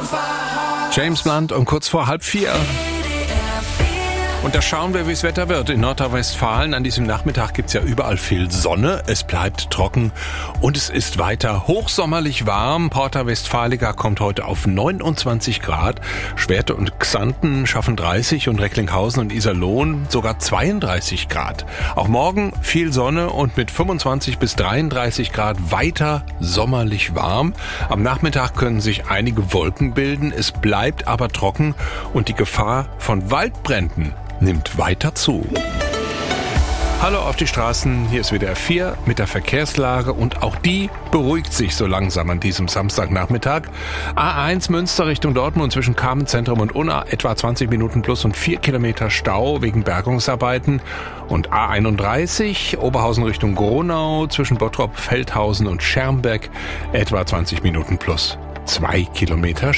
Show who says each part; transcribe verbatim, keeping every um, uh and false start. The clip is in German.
Speaker 1: James Blunt um kurz vor halb vier. Und da schauen wir, wie das Wetter wird. In Nordrhein-Westfalen an diesem Nachmittag gibt's ja überall viel Sonne. Es bleibt trocken und es ist weiter hochsommerlich warm. Porta Westfalica kommt heute auf neunundzwanzig Grad. Schwerte und Xanten schaffen dreißig und Recklinghausen und Iserlohn sogar zweiunddreißig Grad. Auch morgen viel Sonne und mit fünfundzwanzig bis dreiunddreißig Grad weiter sommerlich warm. Am Nachmittag können sich einige Wolken bilden. Es bleibt aber trocken und die Gefahr von Waldbränden nimmt weiter zu. Hallo auf die Straßen, hier ist W D R vier mit der Verkehrslage und auch die beruhigt sich so langsam an diesem Samstagnachmittag. A eins Münster Richtung Dortmund zwischen Carmenzentrum und Unna etwa zwanzig Minuten plus und vier Kilometer Stau wegen Bergungsarbeiten. Und A einunddreißig Oberhausen Richtung Gronau zwischen Bottrop, Feldhausen und Schermbeck etwa zwanzig Minuten plus zwei Kilometer